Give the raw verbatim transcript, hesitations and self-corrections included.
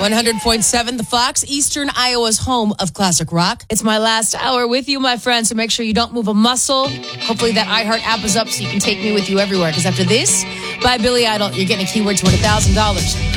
one hundred point seven The Fox, Eastern Iowa's home of classic rock. It's my last hour with you, my friend, so make sure you don't move a muscle. Hopefully that iHeart app is up so you can take me with you everywhere, because after this, by Billy Idol, you're getting a Keywords worth one thousand dollars.